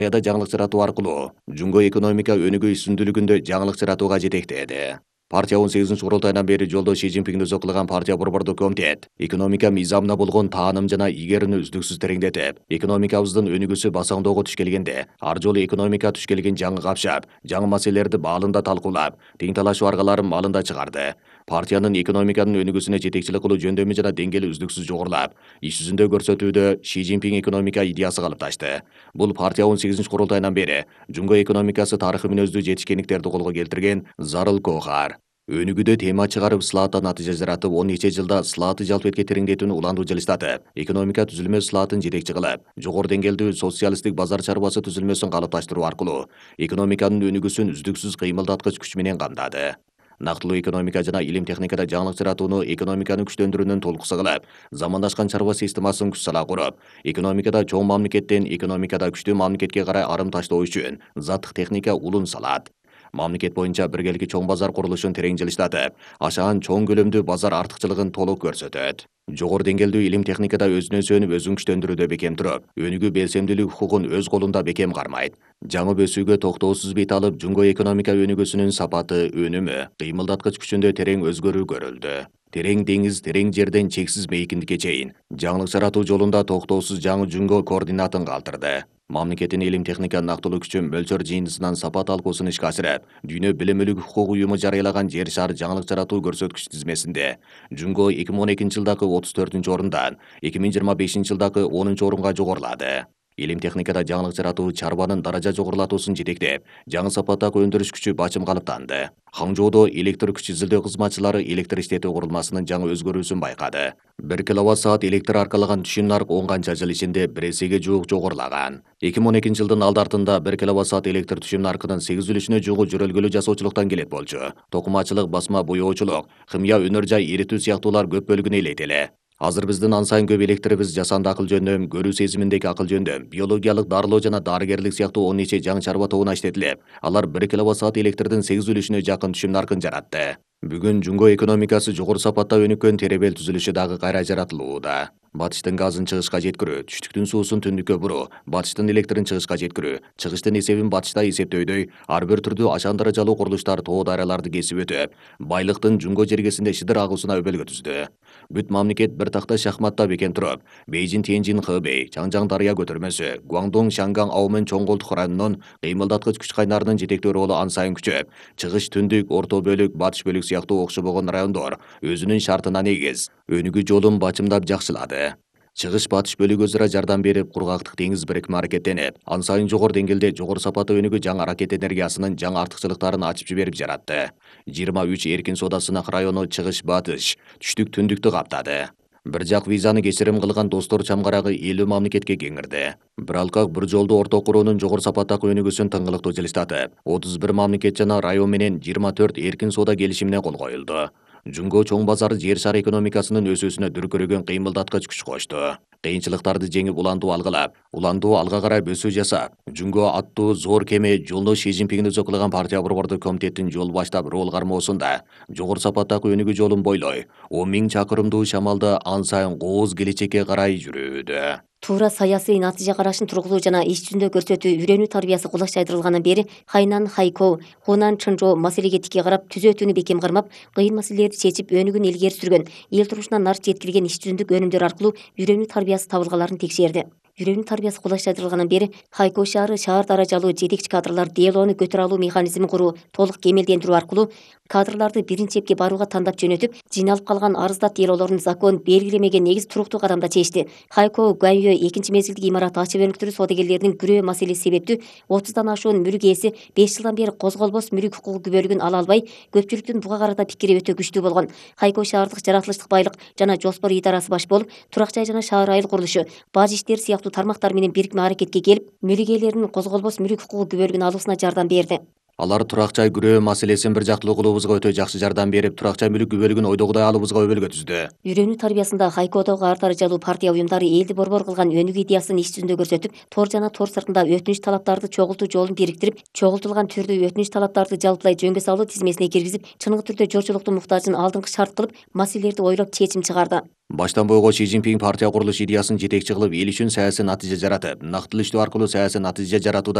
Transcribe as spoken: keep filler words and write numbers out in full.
Яда жаңылык жаратуу аркылуу Жунго экономика өнүгүү үстүндүүлүгүндө жаңылык жаратууга жетектеди. Партия он сегизинчи курултайынан бери жолдо Ши Цзиньпиңди өзү кылган партия борбордук комитет экономика мыйзамына болгон тааным жана игерүүнү үздүксүз тереңдетип, экономикабыздын өнүгүүсү басаңдоого туш келгенде, ар жолу экономика туш келген жаңы капшап, жаңы маселелерди баалында талкуулап, тең талашуу аргаларын малында чыгарды. Партиянын экономиканын өнүгүүсүнө жетекчилик кылуу жөндөмү жана деңгээли үздүксүз жогорулап, иш жүзүндө көрсөтүүдө Ши Цзиньпиң экономика идеясы калыпташты. Бул партия он сегизинчи курултайынан бери Жунго экономикасы тарыхый мүнөздүү жетишкендиктерди колго келтирген зарыл коохар. Өнүгүүдө тема чыгарып, слаатта натыйжа жаратып, он нече жылда слааты жалпы этке тереңдетүүнү уланду жылыстатып, экономика түзүлмө слаатын жетекчи кылып, жогору деңгээлдүү социалисттик базар чарбасы түзүлмөсүн калыпташтыруу аркылуу экономиканын өнүгүүсүн үздүксүз кыймылдаткыч күч менен камдады. Нактылуу экономика жана илим техникада жаңылык жаратууну экономиканы күчтөндүрүүнүн толкусу кылып, замандашкан чарба системасын күч сала куруп, экономикада чоң мамлекеттен экономикада күчтүү мамлекетке карай арым таштоо үчүн заттык техника улун салат. Мамлекет боюнча биргелики чоң базар курулушун терең жылыштатып, ашаан чоң көлөмдүү базар артыкчылыгын толук көрсөтөт. Жогору деңгээлдүү илим техникада өзүнө сүйөнүп, өзүн күчтөндүрүүдө бекем туруп, өнүгүү белсемдүүлүк укугун өз колунда бекем кармайт. Жаңы өсүүгө токтоосуз бет алып, Жунго экономика өнүгүүсүнүн сапаты, өнүмү, кыймылдаткыч күчүндө терең өзгөрүү көрүлдү. Терең деңиз, терең жерден чексиз мейкиндикке чейин жаңылык жаратуу жолунда токтоосуз жаңы Жунго координатын калтырды. Мамлекеттин илим техника нактылуу күчүн мөлчөр жыйындысынан сапат алгуусун ишке ашырып, Дүйнө билим укук уюму жарыялаган жер шары жаңылык жаратуу көрсөткүч тизмесинде Жунго эки миң он экинчи жылдагы отуз төртүнчү орундан эки миң жыйырма бешинчи жылдагы онунчу орунга жогорулады. Илим техникада жаңылык жаратуу чарбанын даража жогорулатуусун жетектеп, жаңы сапаттагы өндүрүш күчү бачым калыптанды. Хаңжоодо электр күч изилдөө кызматчылары электр иштетүү курулмасынын жаңы өзгөрүүсүн байкады. бир киловатт саат электр аркалаган түшүм нарк он канча жыл ичинде бир эсеге жуук жогорулаган. эки миң он экинчи жылдын алды артында бир киловатт саат электр түшүм наркынын сегиз үлүшүнө жугу жөрөлгөлүү жасоочулуктан келет болчу. Токумачылык, басма, боёочулук, химия, өнөр жай, иритүү сыяктуулар көп бөлүгүн ээлейт эле. Азыр биздин ан сайын көп электрибиз жасанды акыл жөндөм, көрүү сезиминдеги акыл жөндөм, биологиялык дарылоо жана дарыгерлик сыяктуу он нече жаңы чарба тобуна иштетилип, алар бир киловатт саат электрдин сегиз үлүшүнө жакын түшүм наркын жаратты. Бүгүн Жунго экономикасы жогору сапатта өнүккөн теребел түзүлүшү дагы кайра жаратылууда. Батыштын газын чыгышка жеткирүү, түштүктүн суусун түндүккө буруу, батыштын электрин чыгышка жеткирүү, чыгыштын эсебин батышта эсептөөдөй ар бир түрдүү ашан даражалуу курулуштар тоо даряларды кесип өтүп, байлыктын Жунго жергесинде шыдыр агуусуна өбөлгө түздү. Бүт мамлекет бир такта шахматта бекем туруп, Бейжин, Тяньжин, Хэбэй, Чаңжаң дарыя көтөрмөсү, Гуандong, Шанган, Аумен чоң колдук районунун кыймылдаткыч күч кайнарынын жетектөө ролу ан сайын күчөп, чыгыш түндүк, орто бөлүк, батыш бөлүк сыяктуу окшобогон райондор өзүнүн шартына негиз өнүгүү жолун бачымдап жакшылады. Чыгыш батыш бөлүгү өзара жардам берип, кургактык деңиз бирикме аракеттенип, ан сайын жогору деңгээлде жогору сапаттуу өнүгүү жаңы ракет энергиясынын жаңы артыкчылыктарын ачып жиберип жаратты. жыйырма үч эркин соода сынак району чыгыш батыш, түштүк түндүктү каптады. Бир жак визаны кечирим кылган достор чамгарагы элүү мамлекетке кеңирди. Бир алкак бир жолду орто куруунун жогору сапаттагы өнүгүүсүн тыңгылыктуу жылыштатып, отуз бир мамлекет жана район менен жыйырма төрт эркин соода келишимине кол коюлду. Жунго чоң базары жер шары экономикасынын өсүүсүнө дүркүрөгөн кыймылдаткыч күч кошту. Кыйынчылыктарды жеңип улантуу алгылап, улантуу алга карай өсүү жасап, Жунго аттуу зор кеме жолдо Ши Цзиньпиңди өзү кылган партия борбордук комитеттин жол баштап рол кармоосунда жогору сапаттагы өнүгүү жолун бойлой, он миң чакырымдуу шамалда ан сайын кооз келечекке карай жүрүүдө. Туура саясий натыйжа карашын тургулуу жана иш жүзүндө көрсөтүү үйрөнүү тарбиясы кулаш жайдырылгандан бери Хайнан, Хайкоу, Хунан, Чынжоо маселеге тике карап, түзөтүүнү бекем кармап, кыйын маселелерди чечип, өнүгүүнү илгери сүргөн, эл турушуна нар жеткирген иш жүзүндүк өнүмдөр аркылуу үйрөнүү тарбиясы табылгаларын текшерди. Үйрөнүү тарбиясы кулаш жайдырылгандан бери Хайкоу шаары шаар даражалуу жетекчи кадрлар делоону көтөрө алуу механизмин куруу, толук кемелдендирүү аркылуу кадрларды биринчи эпке барууга тандап жөнөтүп, жыйналып калган арыздат делоолорун закон белгилемеген негиз туруктуу кадамда чечти. Хайкоу Гуаньё экинчи мезгилдик имарат ачып өнүктүрүү саудагерлеринин күрөө маселеси себептүү отуздан ашуун мүлүк ээси беш жылдан бери козголбос мүлүк укугу күбөлүгүн ала албай, көпчүлүктүн буга карата пикири өтө күчтүү болгон. Хайкоу шаардык жаратылыштык байлык жана жоспор идарасы баш болуп, турак жай жана шаар айыл курулушу, баж иштери сыяктуу тармактар менен бирикме аракетке келип, мүлүк ээлеринин козголбос мүлүк укугу күбөлүгүн алуусуна жардам берди. Алар турак жай күрөө маселесин бир жактылуу кылуубузга өтө жакшы жардам берип, турак жай мүлк күбөлүгүн ойдогудай алуубузга өбөлгө түздү. Үйрөнүү тарбиясында хайкодогу ар даражалуу партия уюмдары элди борбор кылган өнүгүү идеясын иш жүзүндө көрсөтүп, тор жана тор сыртында өтүнүч талаптарды чогултуу жолун бириктирип, чогултулган түрдүү өтүнүч талаптарды жалпылай жөнгө салуу тизмесине киргизип, чыныгы түрдө жорчулуктун муктажын алдыңкы шарт кылып, маселелерди ойлоп чечим чыгарды. Баштан бойго Си Цзиньпин партия курулуш идеясын жетекчи кылып, эл үчүн саясий натыйжа жаратып, нактылуу иштөө аркылуу саясий натыйжа жаратууда